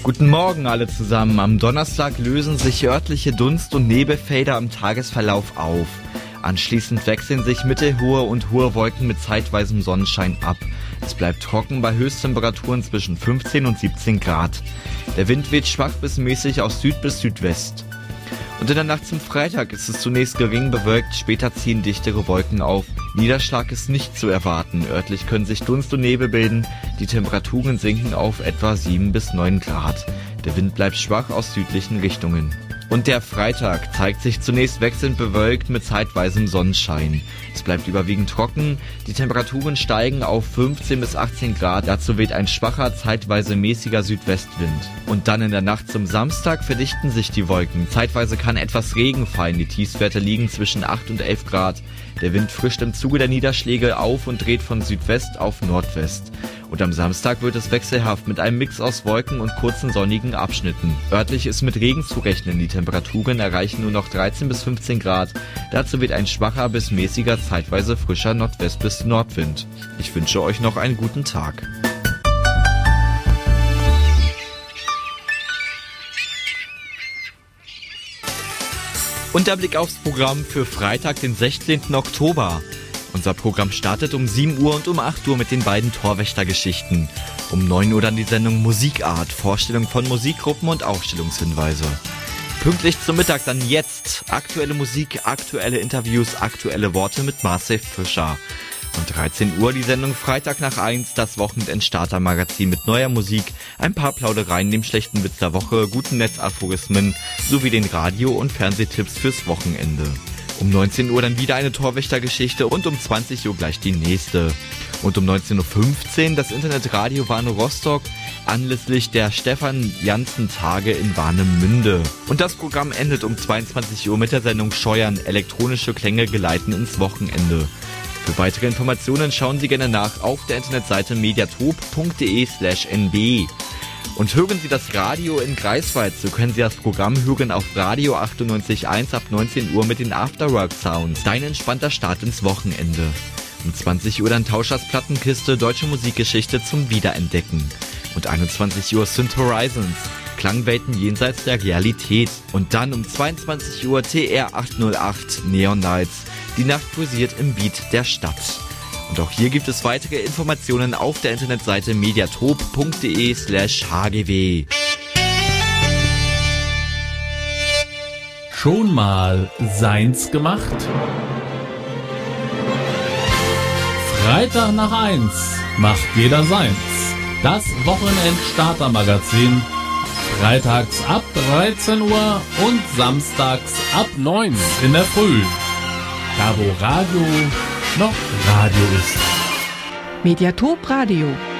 Guten Morgen alle zusammen. Am Donnerstag lösen sich örtliche Dunst- und Nebelfelder im Tagesverlauf auf. Anschließend wechseln sich mittelhohe und hohe Wolken mit zeitweisem Sonnenschein ab. Es bleibt trocken bei Höchsttemperaturen zwischen 15 und 17 Grad. Der Wind weht schwach bis mäßig aus Süd bis Südwest. Und in der Nacht zum Freitag ist es zunächst gering bewölkt, später ziehen dichtere Wolken auf. Niederschlag ist nicht zu erwarten. Örtlich können sich Dunst und Nebel bilden. Die Temperaturen sinken auf etwa 7 bis 9 Grad. Der Wind bleibt schwach aus südlichen Richtungen. Und der Freitag zeigt sich zunächst wechselnd bewölkt mit zeitweisem Sonnenschein. Es bleibt überwiegend trocken, die Temperaturen steigen auf 15 bis 18 Grad, dazu weht ein schwacher, zeitweise mäßiger Südwestwind. Und dann in der Nacht zum Samstag verdichten sich die Wolken. Zeitweise kann etwas Regen fallen, die Tiefstwerte liegen zwischen 8 und 11 Grad. Der Wind frischt im Zuge der Niederschläge auf und dreht von Südwest auf Nordwest. Und am Samstag wird es wechselhaft mit einem Mix aus Wolken und kurzen sonnigen Abschnitten. Örtlich ist mit Regen zu rechnen, die Temperaturen erreichen nur noch 13 bis 15 Grad. Dazu weht ein schwacher bis mäßiger, zeitweise frischer Nordwest- bis Nordwind. Ich wünsche euch noch einen guten Tag. Und der Blick aufs Programm für Freitag, den 16. Oktober. Unser Programm startet um 7 Uhr und um 8 Uhr mit den beiden Torwächtergeschichten. Um 9 Uhr dann die Sendung Musikart, Vorstellung von Musikgruppen und Aufstellungshinweise. Pünktlich zum Mittag dann jetzt aktuelle Musik, aktuelle Interviews, aktuelle Worte mit Marcel Fischer. Um 13 Uhr die Sendung Freitag nach 1, das Wochenend-Starter-Magazin mit neuer Musik, ein paar Plaudereien, dem schlechten Witz der Woche, guten Netzaphorismen sowie den Radio- und Fernsehtipps fürs Wochenende. Um 19 Uhr dann wieder eine Torwächtergeschichte und um 20 Uhr gleich die nächste. Und um 19.15 Uhr das Internetradio Warnow Rostock anlässlich der Stefan-Jantzen-Tage in Warnemünde. Und das Programm endet um 22 Uhr mit der Sendung Scheuern, elektronische Klänge geleiten ins Wochenende. Für weitere Informationen schauen Sie gerne nach auf der Internetseite mediatop.de/nb. Und hören Sie das Radio in Greifswald, so können Sie das Programm hören auf Radio 98.1 ab 19 Uhr mit den Afterwork-Sounds. Dein entspannter Start ins Wochenende. Um 20 Uhr dann Tauschers Plattenkiste, deutsche Musikgeschichte zum Wiederentdecken. Und 21 Uhr Synth Horizons, Klangwelten jenseits der Realität. Und dann um 22 Uhr TR 808 Neon Nights, die Nacht pulsiert im Beat der Stadt. Und auch hier gibt es weitere Informationen auf der Internetseite mediatop.de/hgw. Schon mal seins gemacht? Freitag nach 1 macht jeder seins. Das Wochenend-Starter-Magazin. Freitags ab 13 Uhr und samstags ab 9 in der Früh. Da wo Radio noch Radio ist. Mediatop Radio.